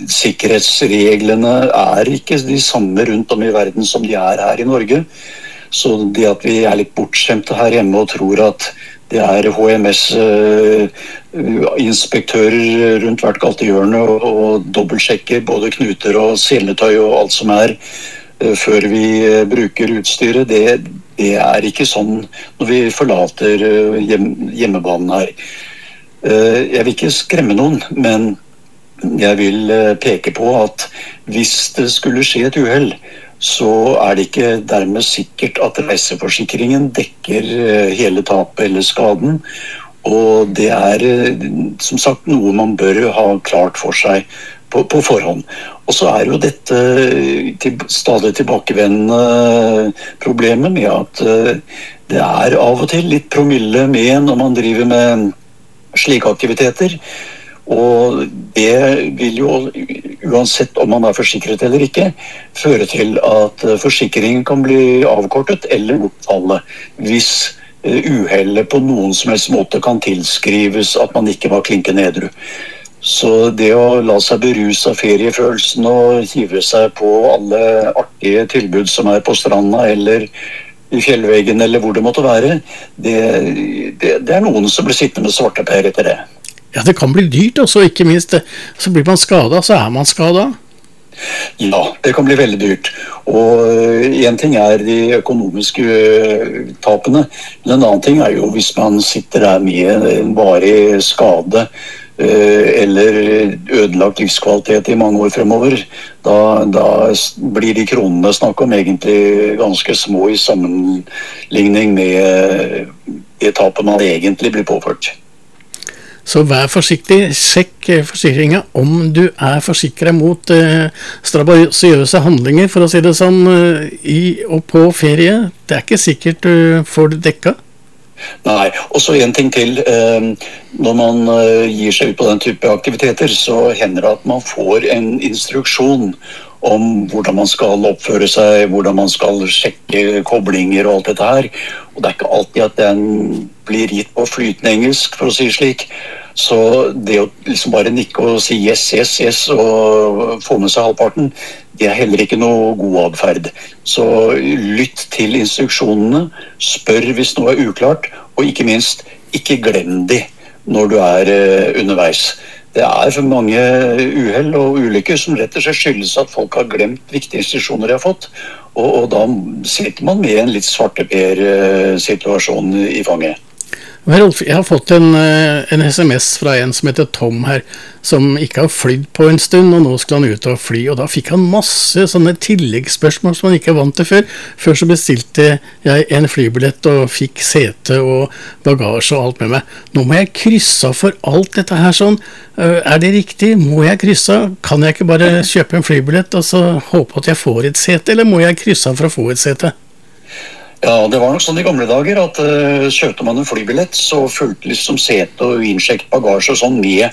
sikkerhetsreglene ikke de samme rundt om i verden som de her i Norge. Så det at vi litt bortskjemte her hjemme og tror at det HMS-inspektører rundt hvert gatehjørne og dobbeltsjekker både knuter og seletøy og alt som før vi bruker utstyret, det ikke sånn når vi forlater hjemmebanen her. Jeg vil ikke skremme noen, men jeg vil peke på at hvis det skulle skje et uhell, så det ikke dermed sikkert at reiseforsikringen dekker hele tapet eller skaden, og det som sagt noe man bør ha klart for seg på forhånd. Og så jo dette stadig tilbakevendende problemet med at det av og til litt promille med når man driver med slike aktiviteter, og det vil jo, uansett om man forsikret eller ikke, føre til at forsikringen kan bli avkortet eller bortfalle, hvis uhellet på noen som helst måte kan tilskrives at man ikke var klinkende edru. Så det å la seg beruse av feriefølelsen og hive seg på alle artige tilbud som på stranda eller i fjellveggen eller hvor det måtte være, det noen som blir sittende med svarteper etter det. Ja, det kan bli dyrt også, ikke minst. Så blir man skadet, så man skadet. Ja, det kan bli veldig dyrt. Og en ting de økonomiske tapene, men en annen ting jo hvis man sitter der med en varig skade eller ødelagt livskvalitet i mange år fremover, da blir de kronene snakk om egentlig ganske små i sammenligning med det tapet man egentlig blir påført. Så vær forsiktig, sjekk forsikringen om du forsikret mot strabasiøse handlinger, for å si det sånn, i og på ferie. Det ikke sikkert du får det dekket. Nei, og så en ting til. Når man gir seg ut på den type aktiviteter, så hender det at man får en instruksjon om hvordan man skal oppføre seg, hvordan man skal sjekke koblinger og alt dette her. Og det ikke alltid at den blir gitt på flytende engelsk, for å si slik. Så det å liksom bare nikke og si yes, yes, yes og få med seg halvparten, det heller ikke noe god adferd. Så lytt til instruksjonene, spør hvis noe uklart, og ikke minst, ikke glem de når du underveis. Det for mange uhell og ulykker som rett og slett skyldes at folk har glemt viktige instruksjoner de har fått, og da sitter man med en litt svarteper-situasjon i fanget. Rolf, jeg har fått en SMS fra en som heter Tom her, som ikke har flydd på en stund, og nå skal han ut og fly, og da fikk han masse sånne tilleggsspørsmål som han ikke vant til før. Før så bestilte jeg en flybillett og fikk sete og bagasje og alt med meg. Nå må jeg krysse av for alt dette her sånn. Det riktig? Må jeg krysse av? Kan jeg ikke bare kjøpe en flybillett og så håpe at jeg får et sete, eller må jeg krysse av for å få et sete? Ja, det var nok sånn i gamle dager at kjøpte man en flybillett, så fulgte liksom sete og innsjekket bagasje og sånn med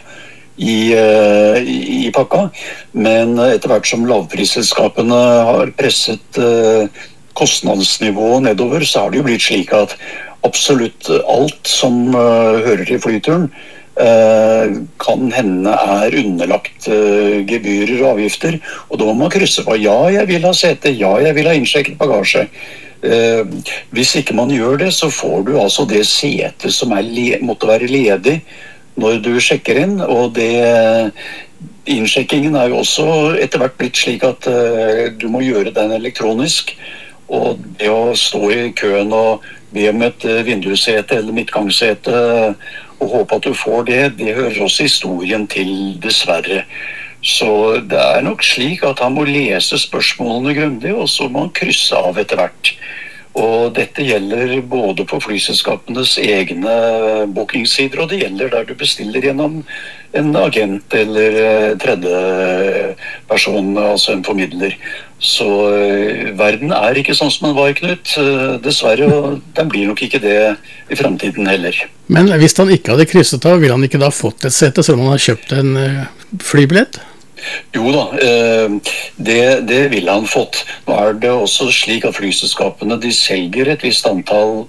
i pakka. Men etter hvert som lavprisselskapene har presset kostnadsnivået nedover, så har det jo blitt slik at absolutt alt som hører til flyturen kan hende underlagt gebyrer og avgifter, og da må man krysse på ja, jeg vil ha sete, ja, jeg vil ha innsjekket bagasje. Hvis ikke man gjør det, så får du altså det setet som måtte være ledig når du sjekker inn, og innsjekkingen jo også etter hvert blitt slik at du må gjøre den elektronisk, og det å stå i køen og be om et vindussete eller midtgangssete og håpe at du får det hører også historien til, dessverre. Så det nok slik at han må lese spørsmålene grundig, og så må han krysse av etter hvert. Og dette gjelder både på flyselskapenes egne bookingsider, og det gjelder der du bestiller gjennom en agent eller tredje person, altså en formidler. Så verden ikke sånn som den var, Knut, dessverre, og den blir nok ikke det i fremtiden heller. Men hvis han ikke hadde krysset av, ville han ikke da fått et sete, selv om han har kjøpt en flybillett? Jo da, det ville han fått. Nå det også slik at flyselskapene de selger et visst antall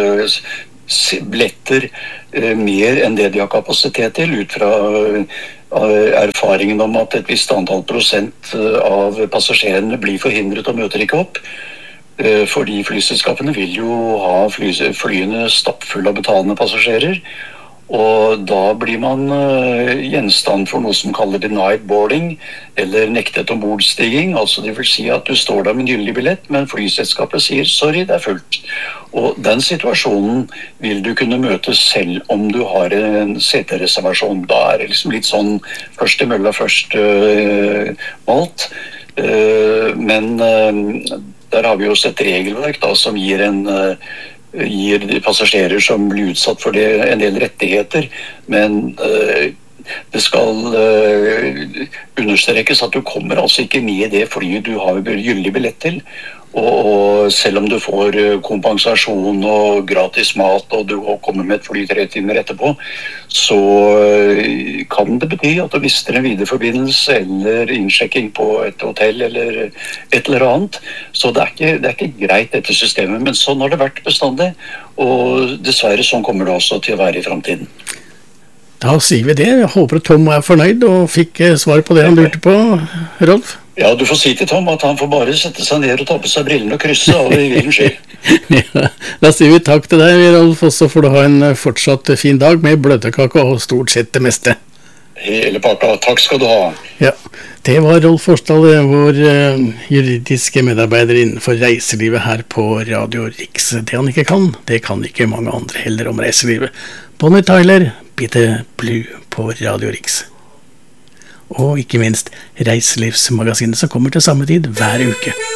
billetter mer enn det de har kapasitet til, ut fra erfaringen om at et visst antall prosent av passasjerene blir forhindret og møter ikke opp. Fordi flyselskapene vil jo ha flyene stappfulle av betalende passasjerer. Og da blir man gjenstand for noe som kaller denied boarding, eller nektet ombordstigning. Altså det vil si at du står der med en gyldig billett, men flyselskapet sier sorry, det er fullt. Og den situasjonen vil du kunne møte selv om du har en setereservasjon. Da er det liksom litt sånn først i mølla, først malt. Men der har vi jo et regelverk da, som gir de passasjerer som blir utsatt for det en del rettigheter, men det skal understrekes at du kommer altså ikke med i det flyet du har gyldig billett til. Og selv om du får kompensasjon og gratis mat, og du kommer med et fly 3 timer etterpå, så kan det bety at du mister en videreforbindelse eller innsjekking på et hotell eller et eller annet. Så det er ikke greit dette systemet, men sånn har det vært bestandig, og dessverre sånn kommer det også til å være i fremtiden. Da sier vi det. Jeg håper at Tom er fornøyd og fikk svar på det han lurte på, Rolf. Ja, du får si til Tom at han får bare sette seg ned og ta på seg brillene og krysse av i hvilken sky. Ja, da sier vi takk til deg, Rolf, og så får du ha en fortsatt fin dag med bløtkake og stort sett det meste. Hele pakka. Takk skal du ha. Ja, det var Rolf Forsdal, vår juridiske medarbeider innenfor reiselivet her på Radio Riks. Det han ikke kan, det kan ikke mange andre heller om reiselivet. Bonnie Tyler, Bitte Blue på Radio Riks. Og ikke minst Reiselivsmagasinet som kommer til samme tid hver uke.